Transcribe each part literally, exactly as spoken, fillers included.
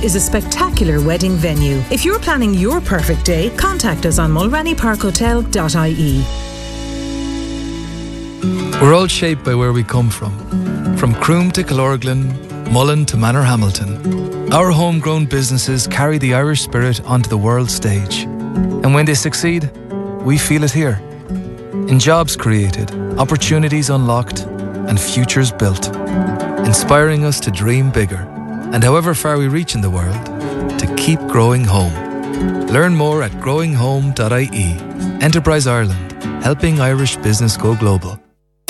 is a spectacular wedding venue. If you're planning your perfect day, contact us on mulranny park hotel dot I E. We're all shaped by where we come from. From Croom to Killorglin, Mullen to Manorhamilton. Our homegrown businesses carry the Irish spirit onto the world stage. And when they succeed, we feel it here. In jobs created, opportunities unlocked, and futures built. Inspiring us to dream bigger, and however far we reach in the world, to keep growing home. Learn more at growing home dot I E. Enterprise Ireland, helping Irish business go global.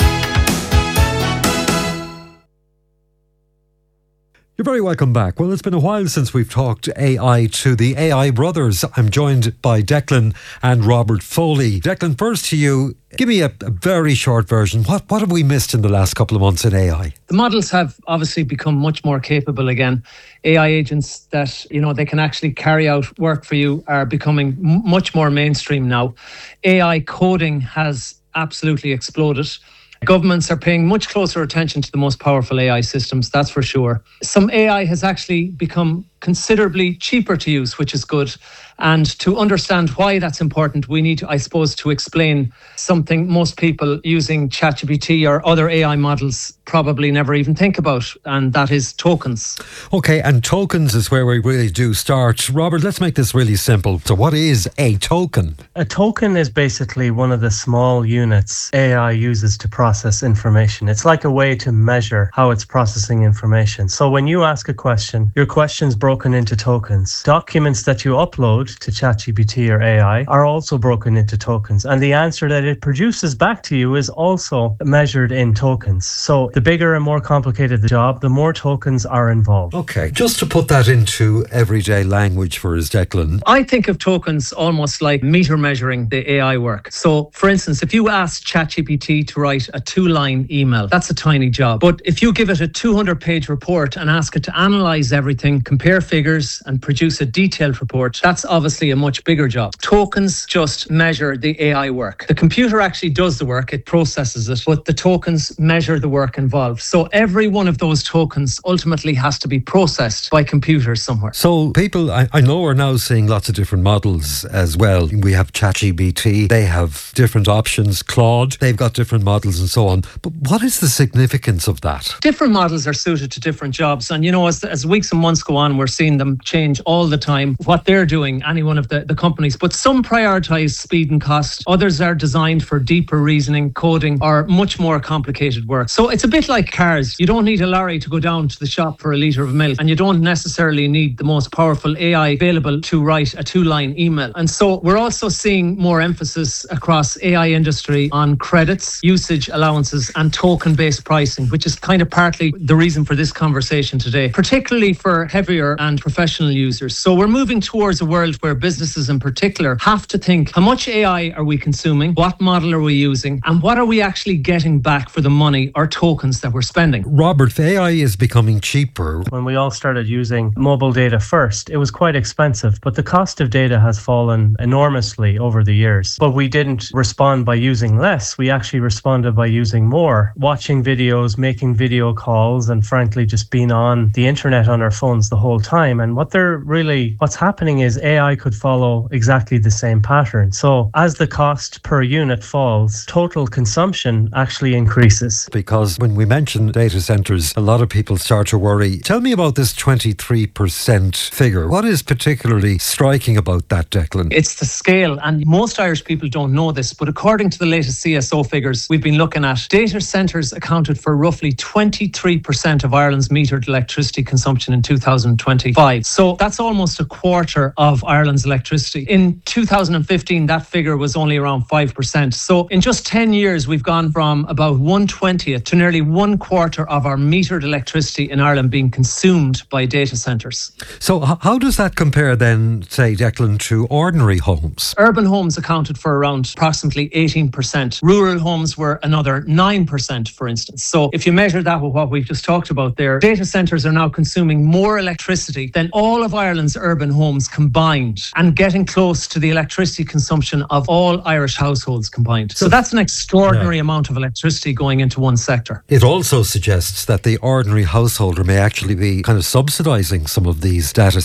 You're very welcome back. Well, it's been a while since we've talked A I to the A I brothers. I'm joined by Declan and Robert Foley. Declan, first to you. Give me a, a very short version. What what have we missed in the last couple of months in A I? The models have obviously become much more capable again. A I agents that, you know, they can actually carry out work for you are becoming m- much more mainstream now. A I coding has absolutely exploded. Governments are paying much closer attention to the most powerful A I systems, that's for sure. Some A I has actually become considerably cheaper to use, which is good. And to understand why that's important, we need, to, I suppose, to explain something most people using ChatGPT or other A I models probably never even think about, and that is tokens. Okay, and tokens is where we really do start. Robert, let's make this really simple. So what is a token? A token is basically one of the small units A I uses to process information. It's like a way to measure how it's processing information. So when you ask a question, your question's broken into tokens. Documents that you upload to ChatGPT or A I are also broken into tokens, and the answer that it produces back to you is also measured in tokens. So the bigger and more complicated the job, the more tokens are involved. Okay, just to put that into everyday language for us, Declan. I think of tokens almost like meter measuring the A I work. So, for instance, if you ask ChatGPT to write a two-line email, that's a tiny job. But if you give it a two hundred page report and ask it to analyze everything, compare figures and produce a detailed report, that's obviously a much bigger job. Tokens just measure the A I work. The computer actually does the work, it processes it, but the tokens measure the work involved. So every one of those tokens ultimately has to be processed by computers somewhere. So people, I, I know we're now seeing lots of different models as well. We have ChatGPT, they have different options, Claude, they've got different models and so on. But what is the significance of that? Different models are suited to different jobs. And you know, as, as weeks and months go on, we're seeing them change all the time, what they're doing, any one of the, the companies. But some prioritise speed and cost. Others are designed for deeper reasoning, coding, or much more complicated work. So it's a bit like cars. You don't need a lorry to go down to the shop for a litre of milk, and you don't necessarily need the most powerful A I available to write a two-line email. And so we're also seeing more emphasis across A I industry on credits, usage allowances, and token-based pricing, which is kind of partly the reason for this conversation today, particularly for heavier and professional users. So we're moving towards a world where businesses in particular have to think, how much A I are we consuming? What model are we using? And what are we actually getting back for the money or tokens that we're spending? Robert, A I is becoming cheaper. When we all started using mobile data first, it was quite expensive, but the cost of data has fallen enormously over the years. But we didn't respond by using less. We actually responded by using more, watching videos, making video calls, and frankly, just being on the internet on our phones the whole time. And what they're really, what's happening is A I could follow exactly the same pattern. So as the cost per unit falls, total consumption actually increases. Because when we mention data centres, a lot of people start to worry. Tell me about this twenty-three percent figure. What is particularly striking about that, Declan? It's the scale, and most Irish people don't know this, but according to the latest C S O figures we've been looking at, data centres accounted for roughly twenty-three percent of Ireland's metered electricity consumption in two thousand twenty-five. So that's almost a quarter of Ireland's electricity. In two thousand fifteen, that figure was only around five percent. So in just ten years, we've gone from about one twentieth to nearly one quarter of our metered electricity in Ireland being consumed by data centres. So h- how does that compare then, say, Declan, to ordinary homes? Urban homes accounted for around approximately eighteen percent. Rural homes were another nine percent, for instance. So if you measure that with what we've just talked about there, data centres are now consuming more electricity than all of Ireland's urban homes combined, and getting close to the electricity consumption of all Irish households combined. So that's an extraordinary yeah. amount of electricity going into one sector. It also suggests that the ordinary householder may actually be kind of subsidising some of these data